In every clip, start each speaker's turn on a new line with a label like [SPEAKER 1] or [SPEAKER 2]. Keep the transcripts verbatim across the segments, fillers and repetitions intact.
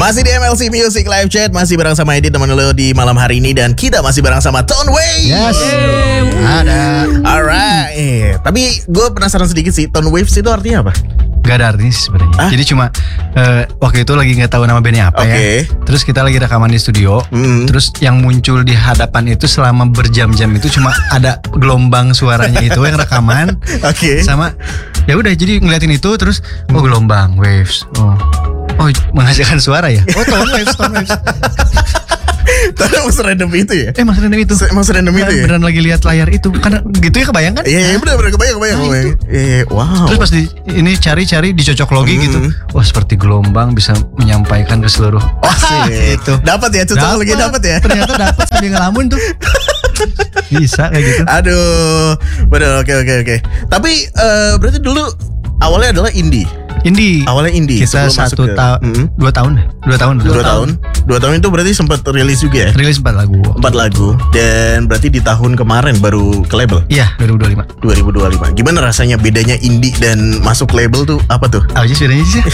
[SPEAKER 1] Masih di M L C Music Live Chat, masih bareng sama Edit teman lo di malam hari ini, dan kita masih bareng sama Tone Waves.
[SPEAKER 2] Yes.
[SPEAKER 1] Yeay.
[SPEAKER 2] Ada.
[SPEAKER 1] Alright. Eh, tapi gue penasaran sedikit sih, Tone Waves itu artinya apa?
[SPEAKER 2] Gak ada artinya sebenarnya.
[SPEAKER 1] Ah?
[SPEAKER 2] Jadi cuma uh, waktu itu lagi nggak tahu nama bandnya apa
[SPEAKER 1] okay.
[SPEAKER 2] ya. Terus kita lagi rekaman di studio. Mm. Terus yang muncul di hadapan itu selama berjam-jam itu cuma ada gelombang suaranya itu yang rekaman.
[SPEAKER 1] Oke. Okay.
[SPEAKER 2] Sama ya udah jadi ngeliatin itu terus oh gelombang waves. Oh. Oh menghasilkan suara ya. Oh tone waves, tone waves.
[SPEAKER 1] Tapi mas random itu ya?
[SPEAKER 2] Eh mas random itu
[SPEAKER 1] Mas random itu ya?
[SPEAKER 2] Beneran lagi lihat layar itu. Karena gitu ya kebayang kan?
[SPEAKER 1] Iya bener bener kebayang kebayang,
[SPEAKER 2] nah,
[SPEAKER 1] kebayang. Iya wow.
[SPEAKER 2] Terus pas di, ini cari-cari dicocok logi hmm. gitu. Wah seperti gelombang bisa menyampaikan ke seluruh.
[SPEAKER 1] Oh sih itu. Dapat ya cocok logi dapat ya?
[SPEAKER 2] Ternyata dapat sambil ngelamun tuh. Bisa kayak gitu.
[SPEAKER 1] Aduh. Bener oke oke oke. Tapi uh, berarti dulu awalnya adalah indie.
[SPEAKER 2] Indie.
[SPEAKER 1] Awalnya indie.
[SPEAKER 2] Kita satu tahun, mm-hmm. dua tahun, dua tahun,
[SPEAKER 1] dua, dua tahun, dua tahun itu berarti sempat rilis juga ya?
[SPEAKER 2] Rilis empat lagu.
[SPEAKER 1] Empat lagu. Dan berarti di tahun kemarin baru ke label?
[SPEAKER 2] Iya, dua ribu dua puluh lima.
[SPEAKER 1] dua ribu dua puluh lima. Gimana rasanya bedanya indie dan masuk label tuh apa tuh?
[SPEAKER 2] Apa sih bedanya sih?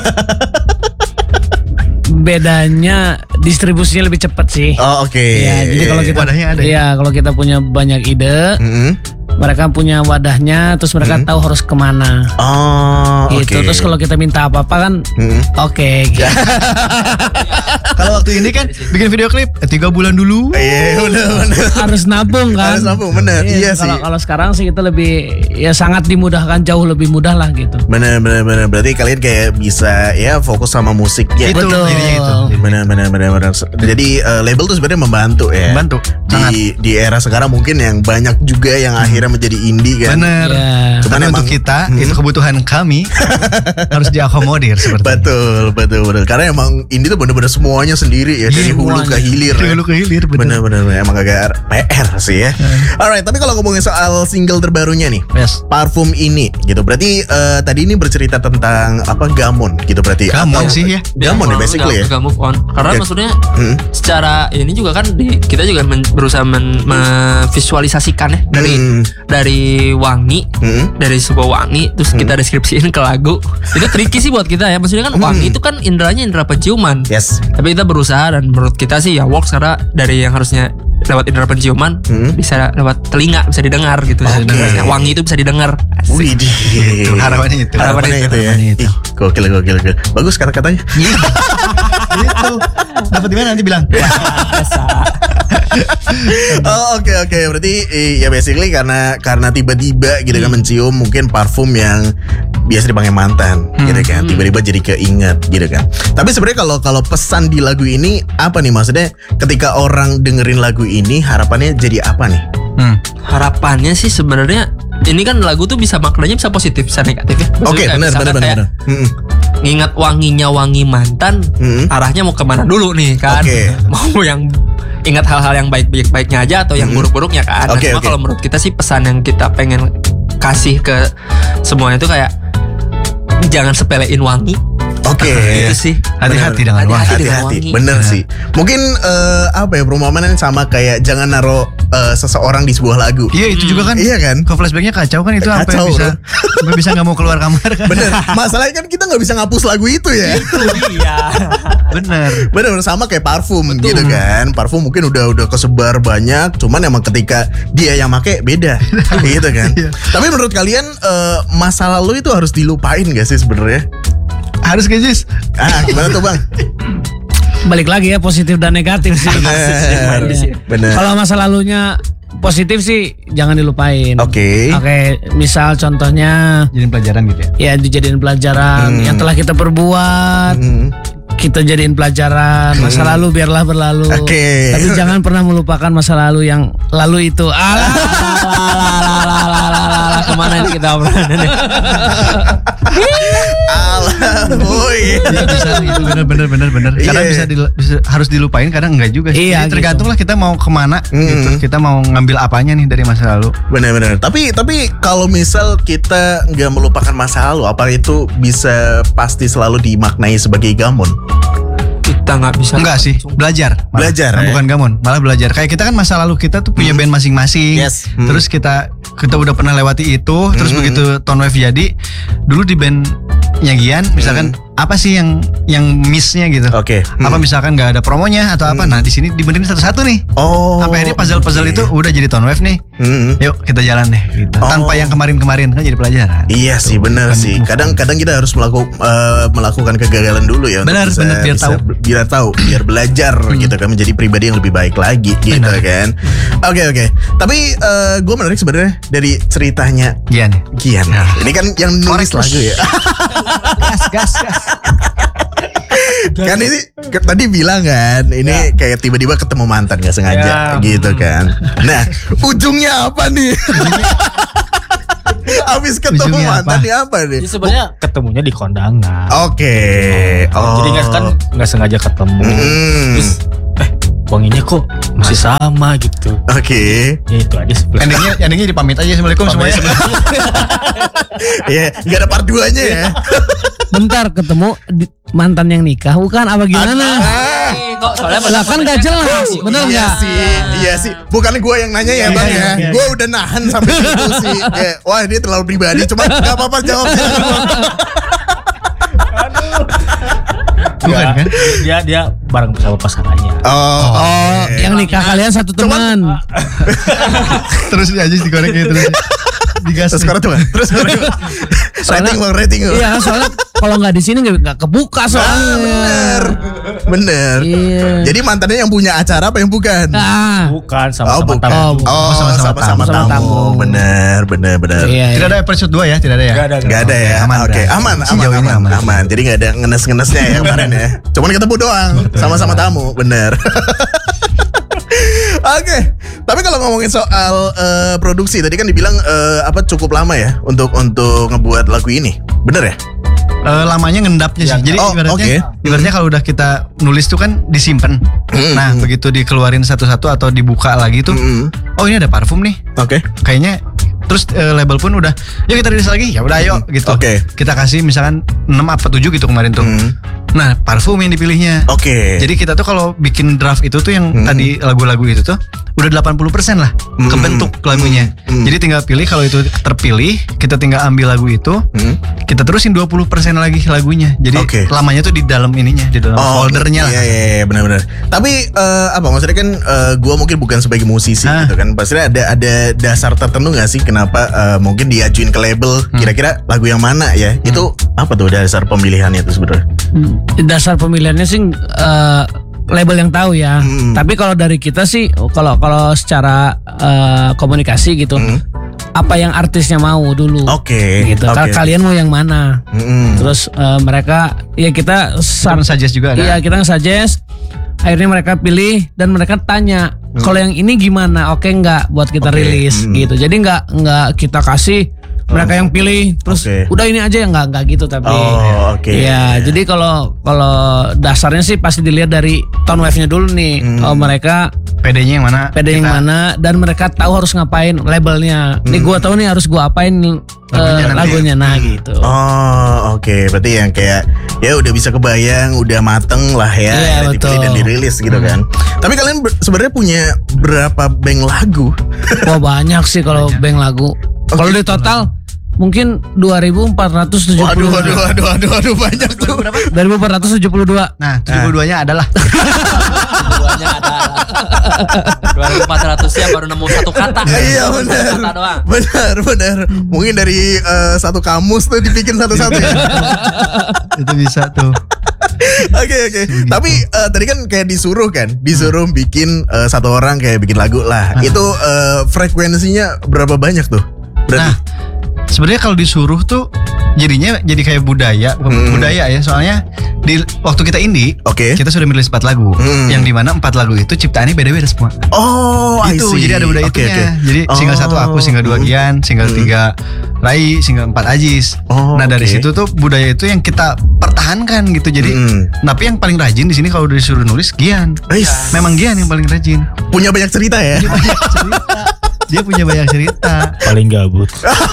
[SPEAKER 3] Bedanya distribusinya lebih cepat sih.
[SPEAKER 1] Oh oke. Okay.
[SPEAKER 3] Ya, jadi kalau kita,
[SPEAKER 2] wadahnya ada.
[SPEAKER 3] Iya, kalau kita punya banyak ide. Mm-hmm. Mereka punya wadahnya, terus mereka hmm. tahu harus kemana.
[SPEAKER 1] Oh,
[SPEAKER 3] gitu.
[SPEAKER 1] Okay.
[SPEAKER 3] Terus kalau kita minta apa-apa kan, hmm. oke. Okay, gitu.
[SPEAKER 2] Kalau waktu ini kan bikin video klip tiga bulan dulu.
[SPEAKER 1] Iya, benar-benar.
[SPEAKER 3] Harus nabung kan.
[SPEAKER 1] Harus nabung, benar. Iya, iya sih.
[SPEAKER 3] Kalau kalau sekarang sih kita lebih, ya sangat dimudahkan, jauh lebih mudah lah gitu.
[SPEAKER 1] Benar-benar. Berarti kalian kayak bisa ya fokus sama musik ya.
[SPEAKER 2] Itu,
[SPEAKER 3] betul.
[SPEAKER 2] Itu.
[SPEAKER 1] Benar-benar. Jadi uh, label tuh sebenarnya membantu ya.
[SPEAKER 2] Membantu.
[SPEAKER 1] Di di era sekarang mungkin yang banyak juga yang akhirnya menjadi indie kan.
[SPEAKER 2] Bener yeah. Cuman emang, untuk kita hmm. itu kebutuhan kami harus diakomodir seperti
[SPEAKER 1] betul, itu. betul betul karena emang indie tuh bener-bener semuanya sendiri ya, dari hulu ke hilir.
[SPEAKER 2] Dari hulu ke hilir
[SPEAKER 1] bener-bener emang agak P R sih ya. hmm. Alright, tapi kalau ngomongin soal single terbarunya nih,
[SPEAKER 2] yes.
[SPEAKER 1] Parfum ini gitu, berarti uh, tadi ini bercerita tentang apa, gamon gitu berarti.
[SPEAKER 2] Gamon sih ya.
[SPEAKER 1] Gamon ya basically ya.
[SPEAKER 4] Gak move on. Karena okay. maksudnya hmm. secara ini juga kan di, kita juga men, berusaha men, memvisualisasikan ya dari hmm. dari wangi, hmm? dari sebuah wangi, terus hmm. kita deskripsiin ke lagu. Itu tricky sih buat kita ya. Maksudnya kan hmm. wangi itu kan indranya indera penciuman.
[SPEAKER 1] Yes.
[SPEAKER 4] Tapi kita berusaha, dan menurut kita sih ya works, karena dari yang harusnya lewat indera penciuman hmm? bisa lewat telinga, bisa didengar gitu.
[SPEAKER 1] Okay.
[SPEAKER 4] Bisa wangi itu bisa didengar.
[SPEAKER 1] Wih,
[SPEAKER 2] harapannya itu.
[SPEAKER 1] Harapannya itu ya. Ih, gokil gokil gokil. Bagus kata-katanya.
[SPEAKER 2] Itu. Dapat di mana nanti bilang.
[SPEAKER 1] Oh oke okay, oke okay. Berarti ya basically karena karena tiba-tiba gitu kan hmm. mencium mungkin parfum yang biasa dipakai mantan hmm. gitu kan, tiba-tiba jadi keinget gitu kan. Tapi sebenarnya kalau kalau pesan di lagu ini apa nih, maksudnya ketika orang dengerin lagu ini harapannya jadi apa nih?
[SPEAKER 4] Hmm. Harapannya sih sebenarnya ini kan lagu tuh bisa maknanya bisa positif bisa negatif ya.
[SPEAKER 1] Oke okay, benar benar benar.
[SPEAKER 4] Ngingat wanginya wangi mantan, hmm. arahnya mau kemana dulu nih kan? Okay. Mau yang ingat hal-hal yang baik-baiknya aja atau yang hmm. buruk-buruknya kan?
[SPEAKER 1] Okay,
[SPEAKER 4] nah, cuma
[SPEAKER 1] okay.
[SPEAKER 4] kalau menurut kita sih pesan yang kita pengen kasih ke semuanya itu kayak jangan sepelein wangi.
[SPEAKER 1] Oke, okay.
[SPEAKER 4] Itu sih.
[SPEAKER 2] Hati-hati dengan wangi.
[SPEAKER 1] Hati-hati, bener ya. Sih. Mungkin uh, apa ya, perumpamaan sama kayak jangan naruh uh, seseorang di sebuah lagu.
[SPEAKER 2] Iya itu juga kan.
[SPEAKER 1] Iya kan.
[SPEAKER 2] Kalau flashbacknya kacau kan itu apa yang bisa, sampai bisa nggak mau keluar kamar kan.
[SPEAKER 1] Bener. Masalahnya kan kita nggak bisa ngapus lagu itu ya.
[SPEAKER 4] Iya.
[SPEAKER 1] Bener. Bener sama kayak parfum. Betul. Gitu kan. Parfum mungkin udah udah kesebar banyak. Cuman emang ketika dia yang make beda. Gitu kan. Iya. Tapi menurut kalian uh, masa lalu itu harus dilupain gak sih sebenarnya?
[SPEAKER 2] Harus gak Jis?
[SPEAKER 1] Ah gimana tuh bang?
[SPEAKER 3] Balik lagi ya, positif dan negatif sih.
[SPEAKER 1] Bener,
[SPEAKER 3] ya.
[SPEAKER 1] Bener.
[SPEAKER 3] Kalau masa lalunya positif sih jangan dilupain.
[SPEAKER 1] Oke. Okay.
[SPEAKER 3] Oke, okay, misal contohnya
[SPEAKER 2] jadiin pelajaran gitu ya.
[SPEAKER 3] Ya dijadiin pelajaran hmm. yang telah kita perbuat. Hmm. Kita jadiin pelajaran, masa hmm. lalu biarlah berlalu.
[SPEAKER 1] Okay.
[SPEAKER 3] Tapi jangan pernah melupakan masa lalu yang lalu itu. Alah, kemana ini kita obrolan ini?
[SPEAKER 1] Alah, boy.
[SPEAKER 2] Ya, bisa gitu, bener bener bener bener. Karena
[SPEAKER 1] yeah.
[SPEAKER 2] bisa, dil- bisa harus dilupain, kadang enggak juga.
[SPEAKER 3] Iya,
[SPEAKER 2] jadi tergantung
[SPEAKER 3] gitu.
[SPEAKER 2] lah kita mau kemana,
[SPEAKER 1] hmm.
[SPEAKER 2] gitu. Kita mau ngambil apanya nih dari masa lalu.
[SPEAKER 1] Bener-bener. Tapi tapi kalau misal kita nggak melupakan masa lalu, apa itu bisa pasti selalu dimaknai sebagai gamon?
[SPEAKER 4] Kita nggak bisa.
[SPEAKER 2] Enggak sih, belajar. Malah.
[SPEAKER 1] Belajar.
[SPEAKER 2] Nah,
[SPEAKER 1] ya?
[SPEAKER 2] bukan gamon, malah belajar. Kayak kita kan masa lalu kita tuh punya hmm. band masing-masing.
[SPEAKER 1] Yes. Hmm.
[SPEAKER 2] Terus kita kita udah pernah lewati itu. Terus hmm. begitu Tone Wave jadi, dulu di band Nyagian, misalkan. Hmm. apa sih yang yang missnya gitu.
[SPEAKER 1] Oke. Hmm.
[SPEAKER 2] Apa misalkan nggak ada promonya atau apa? Nah di sini dibenerin satu-satu nih.
[SPEAKER 1] Oh.
[SPEAKER 2] Sampai akhirnya puzzle-puzzle
[SPEAKER 1] oke.
[SPEAKER 2] itu udah jadi Tone Wave nih.
[SPEAKER 1] Hmm.
[SPEAKER 2] Yuk kita jalan deh. Gitu.
[SPEAKER 1] Oh.
[SPEAKER 2] Tanpa yang kemarin-kemarin kan jadi pelajaran.
[SPEAKER 1] Iya sih, benar
[SPEAKER 2] Bukan
[SPEAKER 1] sih.
[SPEAKER 2] move on.
[SPEAKER 1] Kadang-kadang kita harus melaku, uh, melakukan kegagalan dulu ya. untuk
[SPEAKER 2] Benar,
[SPEAKER 1] bisa-
[SPEAKER 2] benar, biar
[SPEAKER 1] bisa-
[SPEAKER 2] tahu.
[SPEAKER 1] biar tahu, biar belajar gitu kan, menjadi pribadi yang lebih baik lagi gitu
[SPEAKER 2] Benar.
[SPEAKER 1] kan. Oke oke. Tapi uh, gue menarik sebenarnya dari ceritanya
[SPEAKER 2] Gian.
[SPEAKER 1] Gian. Ini kan yang nulis
[SPEAKER 2] Korek,
[SPEAKER 1] lagu ya.
[SPEAKER 2] Gas, gas, gas.
[SPEAKER 1] Kan ini ke- tadi bilang kan, ini kayak tiba-tiba ketemu mantan gak sengaja
[SPEAKER 3] Ya.
[SPEAKER 1] gitu kan. Nah, ujungnya apa nih? Abis ketemu
[SPEAKER 2] Ujungnya
[SPEAKER 1] mantan
[SPEAKER 2] apa?
[SPEAKER 1] nih apa nih?
[SPEAKER 5] Jadi sebenarnya ketemunya di kondangan.
[SPEAKER 1] Oke. Oh.
[SPEAKER 5] Jadi nggak kan nggak sengaja ketemu.
[SPEAKER 1] Hmm.
[SPEAKER 5] Terus eh wanginya kok masih sama gitu.
[SPEAKER 1] Oke.
[SPEAKER 5] Ya itu aja sebenarnya.
[SPEAKER 2] Endingnya, endingnya dipamit aja. Assalamualaikum semuanya.
[SPEAKER 1] Ya, nggak ada part duanya ya.
[SPEAKER 3] Bentar ketemu di- mantan yang nikah bukan apa gimana?
[SPEAKER 4] Eh, kok soalnya
[SPEAKER 3] Lah kan gak jelas, bener
[SPEAKER 1] Iya
[SPEAKER 3] nggak?
[SPEAKER 1] sih, iya sih. Bukan gue yang nanya ya bang
[SPEAKER 5] iya,
[SPEAKER 1] ya.
[SPEAKER 5] iya.
[SPEAKER 1] Gue udah nahan sampai situ sih. Kayak, wah ini terlalu pribadi. Cuma nggak apa-apa jawabnya.
[SPEAKER 2] Bukan kan?
[SPEAKER 5] Dia dia bareng bersama pasangannya.
[SPEAKER 1] Oh,
[SPEAKER 3] Oh,
[SPEAKER 1] oke.
[SPEAKER 3] yang nikah kalian satu teman.
[SPEAKER 2] Terus dia aja digoreng kayak terus. Digas.
[SPEAKER 1] Terus sekarang tuh Bang. Terus sekarang rating bang, rating bang.
[SPEAKER 3] Iya, soalnya kalau nggak di sini nggak nggak kebuka
[SPEAKER 1] Ah,
[SPEAKER 3] soalnya.
[SPEAKER 1] bener, bener.
[SPEAKER 3] Iya.
[SPEAKER 1] Jadi mantannya yang punya acara apa yang bukan?
[SPEAKER 3] Ah,
[SPEAKER 5] Bukan
[SPEAKER 1] Oh,
[SPEAKER 5] sama-sama
[SPEAKER 1] bukan.
[SPEAKER 5] tamu.
[SPEAKER 3] Oh,
[SPEAKER 1] Oh,
[SPEAKER 2] Oh, sama-sama
[SPEAKER 1] sama-sama
[SPEAKER 3] tamu.
[SPEAKER 1] tamu. Bener, bener, bener.
[SPEAKER 3] iya.
[SPEAKER 2] Tidak
[SPEAKER 3] iya.
[SPEAKER 2] ada episode dua ya? Tidak ada ya?
[SPEAKER 5] Nggak ada.
[SPEAKER 1] Gak ada ya,
[SPEAKER 2] Aman,
[SPEAKER 1] oke,
[SPEAKER 2] berarti.
[SPEAKER 1] aman, aman,
[SPEAKER 2] Sejauh ini
[SPEAKER 1] aman,
[SPEAKER 2] aman.
[SPEAKER 1] aman. Jadi nggak ada ngenes-ngenesnya ya kemarin ya. Cuman ketemu doang, sama-sama tamu, bener. Oke, tapi kalau ngomongin soal eh, produksi tadi kan dibilang eh, apa cukup lama ya untuk untuk ngebuat lagu ini, bener ya?
[SPEAKER 2] Eh, lamanya ngendapnya sih.
[SPEAKER 5] Ya,
[SPEAKER 2] Jadi
[SPEAKER 1] oh,
[SPEAKER 2] ibaratnya,
[SPEAKER 1] oke.
[SPEAKER 2] ibaratnya kalau udah kita nulis tuh kan disimpan. Nah, begitu dikeluarin satu-satu atau dibuka lagi tuh,
[SPEAKER 1] Mm-mm.
[SPEAKER 2] oh ini ada parfum nih.
[SPEAKER 1] Oke,
[SPEAKER 2] Kayaknya terus eh, label pun udah, yuk kita rilis lagi. Ya udah ayo gitu.
[SPEAKER 1] Oke.
[SPEAKER 2] Kita kasih misalkan enam apa tujuh gitu kemarin tuh.
[SPEAKER 1] Mm.
[SPEAKER 2] Nah, parfum yang dipilihnya.
[SPEAKER 1] oke.
[SPEAKER 2] Jadi kita tuh kalau bikin draft itu tuh yang
[SPEAKER 1] Hmm.
[SPEAKER 2] tadi lagu-lagu itu tuh udah delapan puluh persen lah
[SPEAKER 1] Hmm.
[SPEAKER 2] kebentuk lagunya.
[SPEAKER 1] Hmm.
[SPEAKER 2] Jadi tinggal pilih, kalau itu terpilih, kita tinggal ambil lagu itu,
[SPEAKER 1] Hmm.
[SPEAKER 2] kita terusin dua puluh persen lagi lagunya. Jadi
[SPEAKER 1] Oke.
[SPEAKER 2] lamanya tuh di dalam ininya, di dalam foldernya lah.
[SPEAKER 1] Iya iya iya, benar-benar. Tapi eh, apa maksudnya kan eh, gue mungkin bukan sebagai musisi
[SPEAKER 2] Hah?
[SPEAKER 1] gitu kan. Pasti ada ada dasar tertentu nggak sih kenapa eh, mungkin diajuin ke label
[SPEAKER 2] Hmm.
[SPEAKER 1] kira-kira lagu yang mana ya? Itu apa tuh dasar pemilihannya itu sebenarnya?
[SPEAKER 3] Dasar pemilihannya sih eh, label yang tahu ya.
[SPEAKER 1] Hmm.
[SPEAKER 3] Tapi kalau dari kita sih, kalau kalau secara eh, komunikasi gitu,
[SPEAKER 1] Hmm.
[SPEAKER 3] apa yang artisnya mau dulu.
[SPEAKER 1] Oke.
[SPEAKER 3] Gitu.
[SPEAKER 1] oke.
[SPEAKER 3] Ka- Kalian mau yang mana?
[SPEAKER 1] Mm-mm.
[SPEAKER 3] Terus eh, mereka, ya kita
[SPEAKER 2] Kita suggest juga ada.
[SPEAKER 3] Iya, kita nge-suggest. Akhirnya mereka pilih dan mereka tanya, kalau yang ini gimana? Oke nggak buat kita
[SPEAKER 1] Oke,
[SPEAKER 3] rilis
[SPEAKER 1] hmm.
[SPEAKER 3] gitu. Jadi nggak nggak kita kasih mereka yang pilih terus
[SPEAKER 1] Oke.
[SPEAKER 3] udah ini aja ya, nggak nggak gitu tapi.
[SPEAKER 1] Oh, oke.
[SPEAKER 3] Iya, jadi kalau kalau dasarnya sih pasti dilihat dari tone wave-nya dulu nih.
[SPEAKER 1] Hmm.
[SPEAKER 3] Oh, mereka
[SPEAKER 2] P D-nya yang mana?
[SPEAKER 3] pede yang
[SPEAKER 2] Kita-
[SPEAKER 3] mana dan mereka tahu harus ngapain labelnya. Nih gua tahu nih harus gua apain eh,
[SPEAKER 2] Lagunya nanti.
[SPEAKER 3] lagunya nah gitu.
[SPEAKER 1] Oh, oke. Berarti yang kayak ya udah bisa kebayang, udah mateng lah ya,
[SPEAKER 3] Iya,
[SPEAKER 1] ya, dipilih
[SPEAKER 3] betul.
[SPEAKER 1] dan dirilis gitu kan. Tapi kalian ber- sebenarnya punya berapa bank lagu?
[SPEAKER 3] Wah banyak sih kalau bank lagu. Kalau di total mungkin dua ribu empat ratus tujuh
[SPEAKER 1] Waduh,
[SPEAKER 3] puluh.
[SPEAKER 1] waduh, waduh, waduh, waduh, banyak tuh.
[SPEAKER 3] dua ribu empat ratus tujuh puluh dua.
[SPEAKER 2] Nah, tujuh puluh dua-nya adalah.
[SPEAKER 4] Keduanya ada dua ribu empat ratus ya baru nemu satu kata.
[SPEAKER 1] Iya
[SPEAKER 4] Satu
[SPEAKER 1] benar,
[SPEAKER 4] kata doang.
[SPEAKER 1] benar, benar. Mungkin dari eh, satu kamus tuh dibikin satu-satu ya.
[SPEAKER 2] Itu bisa tuh.
[SPEAKER 1] Oke oke. Tapi eh, tadi kan kayak disuruh kan, disuruh bikin eh, satu orang kayak bikin lagu lah. Itu eh, frekuensinya berapa banyak tuh? Berarti.
[SPEAKER 2] Nah, sebenarnya kalau disuruh tuh jadinya jadi kayak budaya, bukan
[SPEAKER 1] Hmm.
[SPEAKER 2] budaya ya. Soalnya di waktu kita indie,
[SPEAKER 1] Oke.
[SPEAKER 2] kita sudah merilis empat lagu,
[SPEAKER 1] Hmm.
[SPEAKER 2] yang dimana empat lagu itu ciptaannya beda-beda semua.
[SPEAKER 1] Oh, I
[SPEAKER 2] Itu
[SPEAKER 1] see.
[SPEAKER 2] jadi ada budaya
[SPEAKER 1] Oke,
[SPEAKER 2] itunya.
[SPEAKER 1] oke.
[SPEAKER 2] Jadi single
[SPEAKER 1] Oh.
[SPEAKER 2] satu aku, single dua Gian, single
[SPEAKER 1] Hmm.
[SPEAKER 2] tiga Rai, single empat Ajis.
[SPEAKER 1] Oh,
[SPEAKER 2] nah dari
[SPEAKER 1] oke.
[SPEAKER 2] situ tuh budaya itu yang kita pertahankan gitu. Jadi,
[SPEAKER 1] Hmm.
[SPEAKER 2] tapi yang paling rajin di sini kalau disuruh nulis Gian.
[SPEAKER 1] Ais.
[SPEAKER 2] Memang Gian yang paling rajin.
[SPEAKER 1] Punya banyak cerita ya.
[SPEAKER 2] Dia punya cerita. Dia punya banyak cerita.
[SPEAKER 5] Paling gabut.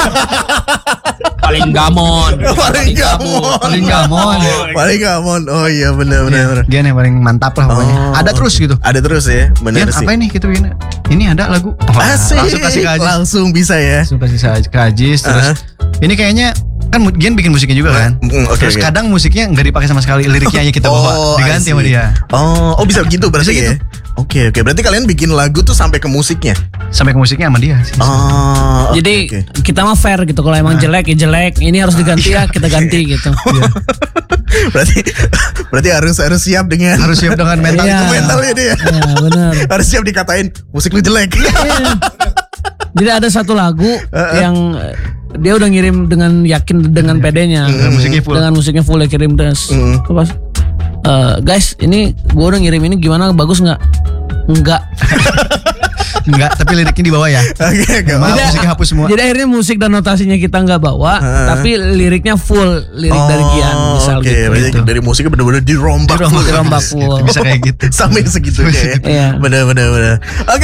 [SPEAKER 4] Paling gamon.
[SPEAKER 1] Paling gamon.
[SPEAKER 2] Paling gamon.
[SPEAKER 1] Paling gamon. Oh iya benar benar. benar.
[SPEAKER 2] Gian yang paling mantap lah pokoknya.
[SPEAKER 1] Oh.
[SPEAKER 2] Ada terus gitu.
[SPEAKER 1] Ada terus ya, benar
[SPEAKER 2] Gian
[SPEAKER 1] sih.
[SPEAKER 2] apa ini gitu Gian? Ini ada lagu. Oh,
[SPEAKER 1] Asik.
[SPEAKER 2] langsung kasih ke Ajis.
[SPEAKER 1] Langsung bisa ya.
[SPEAKER 2] Langsung kasih ke Ajis. Terus
[SPEAKER 1] Uh-huh.
[SPEAKER 2] ini kayaknya kan Gian bikin musiknya juga kan.
[SPEAKER 1] Mm, oke,
[SPEAKER 2] Terus
[SPEAKER 1] oke.
[SPEAKER 2] kadang musiknya nggak dipakai sama sekali, liriknya aja kita bawa,
[SPEAKER 1] Oh,
[SPEAKER 2] diganti
[SPEAKER 1] I
[SPEAKER 2] sama
[SPEAKER 1] see.
[SPEAKER 2] dia.
[SPEAKER 1] Oh, oh bisa gitu berarti
[SPEAKER 2] Bisa
[SPEAKER 1] ya. Oke, oke. Berarti kalian bikin lagu tuh sampai ke musiknya.
[SPEAKER 2] Sampai ke musiknya sama dia sih.
[SPEAKER 1] Oh, oke,
[SPEAKER 3] Jadi
[SPEAKER 1] oke.
[SPEAKER 3] kita mah fair gitu. Kalau emang jelek ya jelek, ini harus diganti ya kita ganti gitu.
[SPEAKER 1] berarti berarti harus harus siap dengan
[SPEAKER 2] Harus siap dengan mental
[SPEAKER 3] Iya.
[SPEAKER 2] itu
[SPEAKER 1] mentalnya dia.
[SPEAKER 3] Ya benar.
[SPEAKER 1] Harus siap dikatain musik lu jelek.
[SPEAKER 3] Iya. Jadi ada satu lagu yang eh, dia udah ngirim dengan yakin dengan pedenya,
[SPEAKER 2] Dengan musiknya full.
[SPEAKER 3] dengan musiknya full dia kirim terus.
[SPEAKER 1] Mm.
[SPEAKER 3] Pas, eh, guys, ini gua udah ngirim ini gimana, bagus nggak? Enggak.
[SPEAKER 2] Enggak, tapi liriknya di bawah ya.
[SPEAKER 1] Oke, oke.
[SPEAKER 2] Maaf,
[SPEAKER 3] Jadi-
[SPEAKER 2] musiknya hapus semua.
[SPEAKER 3] Jadi akhirnya musik dan notasinya kita nggak bawa, tapi liriknya full lirik dari Gian misal
[SPEAKER 1] Oke,
[SPEAKER 3] gitu.
[SPEAKER 1] berarti dari musiknya benar-benar dirombak,
[SPEAKER 2] Dirombak,
[SPEAKER 1] full.
[SPEAKER 3] Dirombak full.
[SPEAKER 2] Bisa kayak gitu.
[SPEAKER 1] Sampai segitunya ya.
[SPEAKER 3] Iya.
[SPEAKER 1] Benar benar benar. Oke.